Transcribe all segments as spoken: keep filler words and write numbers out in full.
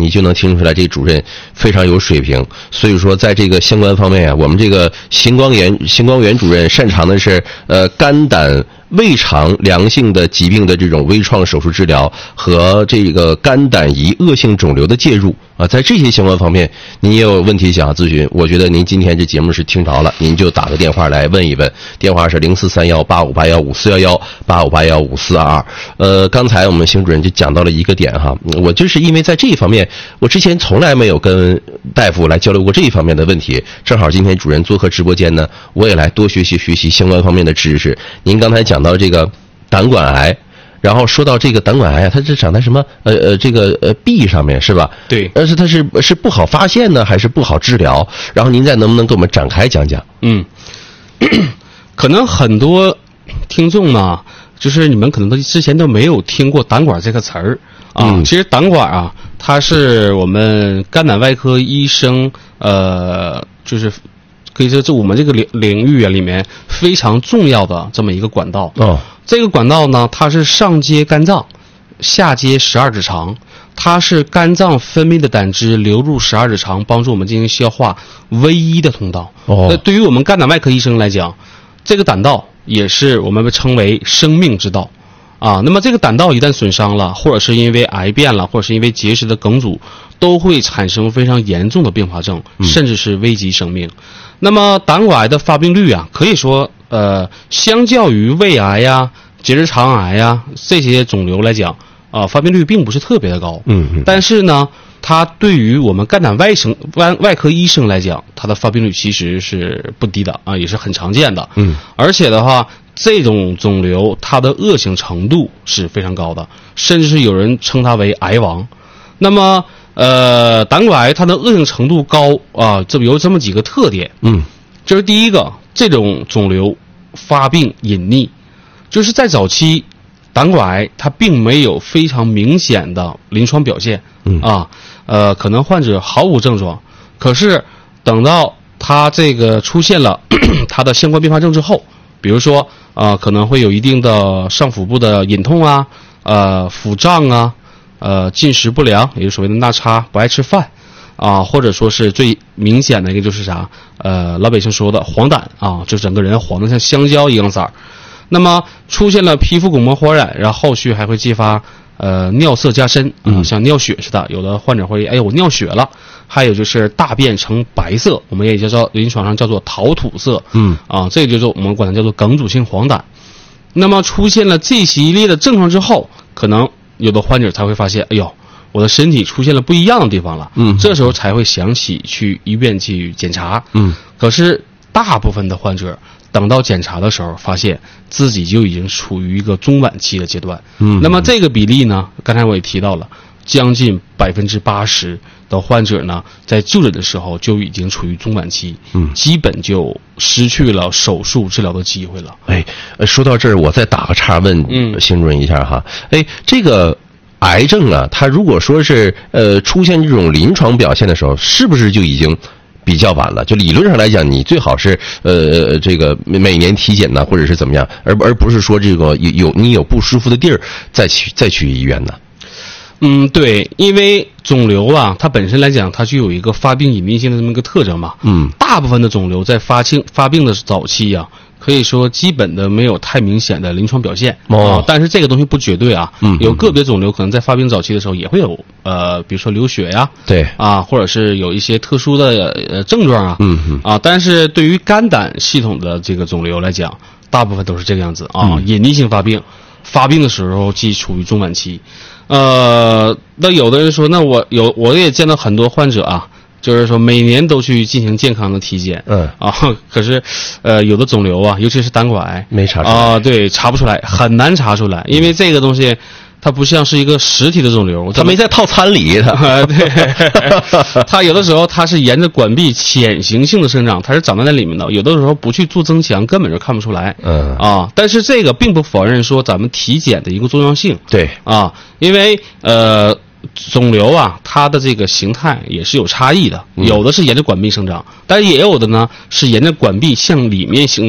你就能听出来这主任非常有水平。所以说，在这个相关方面啊，我们这个邢光元邢光元主任擅长的是呃肝胆胃肠良性的疾病的这种微创手术治疗和这个肝胆胰恶性肿瘤的介入啊，在这些相关方面，您也有问题想要咨询，我觉得您今天这节目是听着了，您就打个电话来问一问，电话是零四三幺八五八幺五四幺幺八五八幺五四二二。呃，刚才我们邢主任就讲到了一个点哈，我就是因为在这一方面，我之前从来没有跟大夫来交流过这一方面的问题，正好今天主任做客直播间呢，我也来多学习学习相关方面的知识。您刚才讲到这个胆管癌。然后说到这个胆管癌啊，它是长在什么呃呃这个呃壁上面是吧？ 对。 但是它是是不好发现呢，还是不好治疗？然后您再能不能给我们展开讲讲？ 嗯，可能很多听众呢，就是你们可能都之前都没有听过胆管这个词儿啊。 嗯、 其实胆管啊，它是我们肝胆外科医生呃，就是可以说这我们这个领领域啊里面非常重要的这么一个管道。 哦。 这个管道呢，它是上接肝脏，下接十二指肠，它是肝脏分泌的胆汁流入十二指肠，帮助我们进行消化唯一的通道。 哦， 那对于我们肝胆外科医生来讲，这个胆道也是我们被称为生命之道啊。那么这个胆道一旦损伤了，或者是因为癌变了，或者是因为结石的梗阻，都会产生非常严重的并发症，甚至是危及生命。嗯、那么胆管癌的发病率啊，可以说。呃，相较于胃癌呀、结直肠癌呀这些肿瘤来讲，啊、呃，发病率并不是特别的高。 嗯嗯。 但是呢，它对于我们肝胆外生外外科医生来讲，它的发病率其实是不低的啊，也是很常见的。 嗯。 而且的话，这种肿瘤它的恶性程度是非常高的，甚至是有人称它为癌王。那么，呃，胆管癌它的恶性程度高啊，这有这么几个特点。 嗯。 这是第一个，这种肿瘤发病隐匿，就是在早期，胆管癌它并没有非常明显的临床表现， 嗯啊，呃，可能患者毫无症状，可是等到他这个出现了他的相关并发症之后，比如说啊、呃，可能会有一定的上腹部的隐痛啊，呃，腹胀啊，呃，进食不良，也就是所谓的纳差，不爱吃饭。啊，或者说是最明显的一个就是啥，呃，老百姓说的黄疸啊，就整个人黄的像香蕉一样色儿。那么出现了皮肤巩膜火染，然后后续还会激发呃尿色加深，啊、呃，像尿血似的。有的患者会哎我尿血了，还有就是大便呈白色，我们也叫做临床上叫做陶土色， 嗯啊，这个就是我们管它叫做梗阻性黄疸。那么出现了这系列的症状之后，可能有的患者才会发现，哎呦。我的身体出现了不一样的地方了， 嗯， 这时候才会想起去医院去检查， 嗯， 可是大部分的患者等到检查的时候，发现自己就已经处于一个中晚期的阶段， 嗯， 那么这个比例呢，刚才我也提到了，将近百分之八十的患者呢，在就诊的时候就已经处于中晚期， 嗯， 基本就失去了手术治疗的机会了。 哎，说到这儿，我再打个岔问， 嗯， 邢主任一下哈，哎，这个。癌症啊，它如果说是呃出现这种临床表现的时候，是不是就已经比较晚了？就理论上来讲，你最好是呃这个每年体检呢，或者是怎么样，而而不是说这个有有你有不舒服的地儿再去再去医院呢？ 嗯，对，因为肿瘤啊，它本身来讲，它具有一个发病隐匿性的这么一个特征嘛。 嗯， 大部分的肿瘤在发病发病的早期啊，可以说基本的没有太明显的临床表现。 哦， 啊、但是这个东西不绝对啊。 嗯， 有个别肿瘤可能在发病早期的时候也会有呃，比如说流血呀， 对， 啊，或者是有一些特殊的呃症状啊。 嗯嗯。 啊，但是对于肝胆系统的这个肿瘤来讲，大部分都是这个样子啊， 嗯、 隐匿性发病，发病的时候既处于中晚期。呃，那有的人说，那我有我也见到很多患者啊，就是说每年都去进行健康的体检， 嗯啊，可是，呃，有的肿瘤啊，尤其是胆管癌， 没查出来啊，对，查不出来，很难查出来，因为这个东西。它不像是一个实体的肿瘤， 它没在套餐里，它对，它有的时候它是沿着管壁潜行性的生长，它是长在那里面的，有的时候不去做增强，根本就看不出来。 嗯啊，但是这个并不否认说咱们体检的一个重要性。 对啊，因为呃。肿瘤啊，它的这个形态也是有差异的，有的是沿着管壁生长，但是也有的呢是沿着管壁向里面生长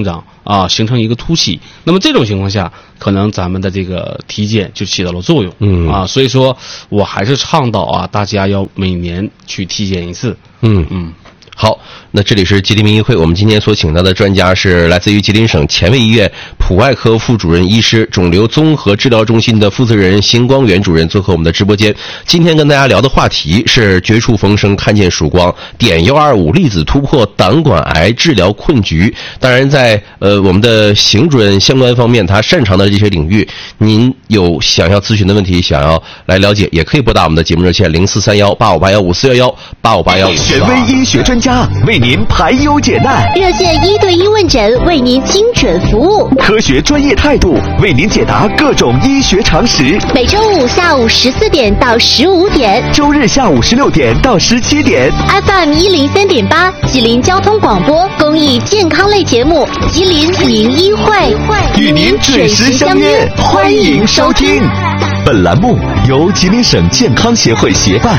啊，形成一个凸起。那么这种情况下，可能咱们的这个体检就起到了作用。 嗯啊，所以说我还是倡导啊，大家要每年去体检一次。 嗯嗯。 好，那这里是吉林民医会，我们今天所请到的专家是来自于吉林省前卫医院普外科副主任医师、肿瘤综合治疗中心的负责人邢光远主任做客我们的直播间。今天跟大家聊的话题是绝处逢生，看见曙光，碘幺二五粒子突破胆管癌治疗困局。当然在呃我们的邢主任相关方面他擅长的这些领域，您有想要咨询的问题，想要来了解，也可以拨打我们的节目热线零四三幺八五八幺五四幺幺八五八幺五四。 权威医学专家为您排忧解难， 热线一对一问诊，为您精准服务， 科学专业态度为您解答各种医学常识。 每周五下午十四点到十五点， 周日下午十六点到十七点 ，F M 一零三点八，吉林交通广播公益健康类节目《吉林民医会》， 与您准时相约，欢迎收听。本栏目由吉林省健康协会协办。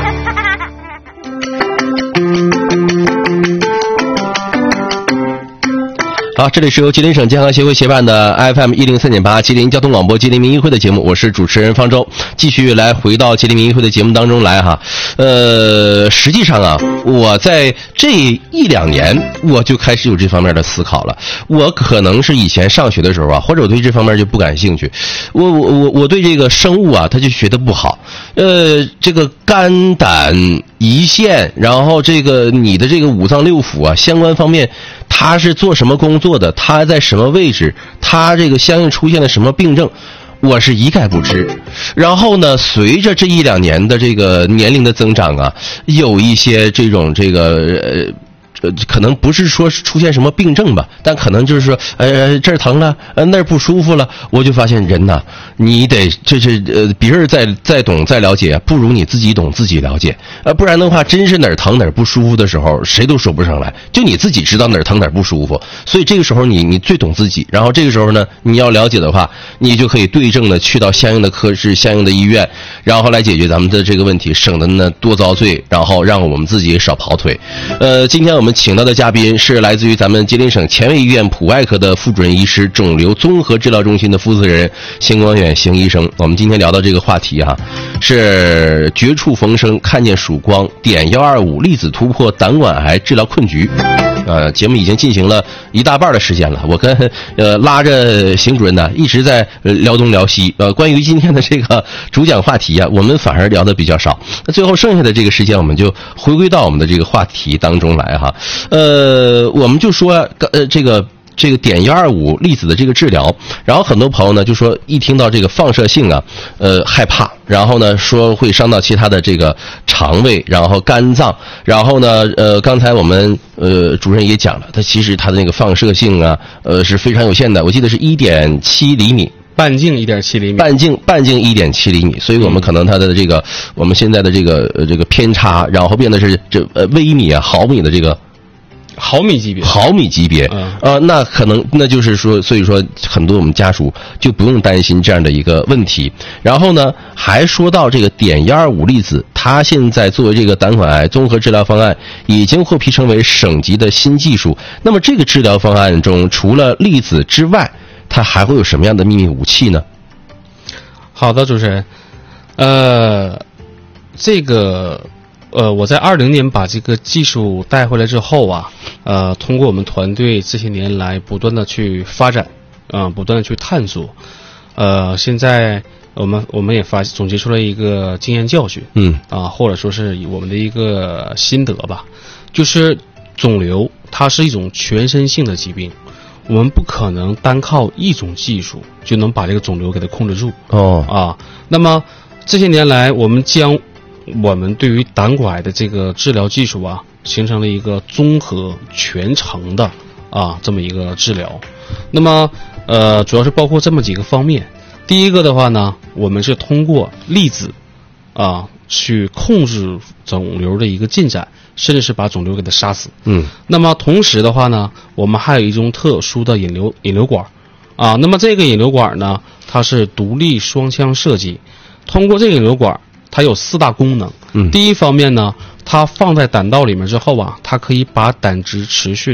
好，这里是由吉林省健康协会协办的 F M 一零三点八吉林交通广播吉林民医会的节目，我是主持人方舟。继续来回到吉林民医会的节目当中来哈，呃，实际上啊，我在这一两年我就开始有这方面的思考了。我可能是以前上学的时候啊，或者我对这方面就不感兴趣，我我我我对这个生物啊，他就学得不好。呃，这个肝胆胰腺，然后这个你的这个五脏六腑啊，相关方面。他是做什么工作的？他在什么位置？他这个相应出现了什么病症？我是一概不知。然后呢，随着这一两年的这个年龄的增长啊，有一些这种这个呃。呃，可能不是说出现什么病症吧，但可能就是说，呃，这儿疼了，呃，那儿不舒服了，我就发现人呐，你得这是呃，别人再再懂再了解，不如你自己懂自己了解，呃，不然的话，真是哪儿疼哪儿不舒服的时候，谁都说不上来，就你自己知道哪儿疼哪儿不舒服，所以这个时候你你最懂自己，然后这个时候呢，你要了解的话，你就可以对症的去到相应的科室、相应的医院，然后来解决咱们的这个问题，省得呢多遭罪，然后让我们自己少跑腿。呃，今天我们。我们请到的嘉宾是来自于咱们吉林省前卫医院普外科的副主任医师、肿瘤综合治疗中心的负责人邢光远邢医生。我们今天聊到这个话题哈、啊，是绝处逢生，看见曙光，碘幺二五粒子突破胆管癌治疗困局。呃，节目已经进行了一大半的时间了，我跟呃拉着邢主任呢一直在聊东聊西。呃，关于今天的这个主讲话题啊，我们反而聊的比较少。那最后剩下的这个时间，我们就回归到我们的这个话题当中来哈。呃，我们就说呃这个。这个碘幺二五粒子的这个治疗，然后很多朋友呢就说一听到这个放射性啊，呃害怕，然后呢说会伤到其他的这个肠胃，然后肝脏，然后呢呃刚才我们呃主任也讲了，它其实它的那个放射性啊呃是非常有限的，我记得是 一点七厘米。 半径 一点七厘米， 半径半径 一点七厘米，所以我们可能它的这个我们现在的这个呃这个偏差，然后变得是这呃微米啊毫米的这个。 毫米级别， 毫米级别， 嗯， 呃，那可能那就是说，所以说很多我们家属就不用担心这样的一个问题。然后呢，还说到这个碘幺二五粒子，它现在作为这个胆管癌综合治疗方案，已经获批成为省级的新技术。那么这个治疗方案中，除了粒子之外，它还会有什么样的秘密武器呢？ 好的，主持人，呃，这个。呃，我在二零年把这个技术带回来之后啊，呃，通过我们团队这些年来不断的去发展，啊、呃，不断的去探索，呃，现在我们我们也发总结出了一个经验教训， 嗯， 啊、呃，或者说是我们的一个心得吧，就是肿瘤它是一种全身性的疾病，我们不可能单靠一种技术就能把这个肿瘤给它控制住， 哦， 啊，那么这些年来我们将我们对于胆管癌的这个治疗技术啊，形成了一个综合全程的啊这么一个治疗。那么呃，主要是包括这么几个方面。第一个的话呢，我们是通过粒子啊去控制肿瘤的一个进展，甚至是把肿瘤给它杀死。 嗯。 那么同时的话呢，我们还有一种特殊的引流引流管啊。那么这个引流管呢，它是独立双腔设计，通过这个引流管。它有四大功能。 嗯， 第一方面呢，它放在胆道里面之后啊，它可以把胆汁持续的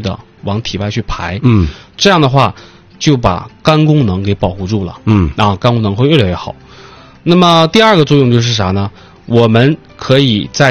往体外去排。 嗯， 这样的话就把肝功能给保护住了。 嗯， 啊，肝功能会越来越好。那么第二个作用就是啥呢？我们可以在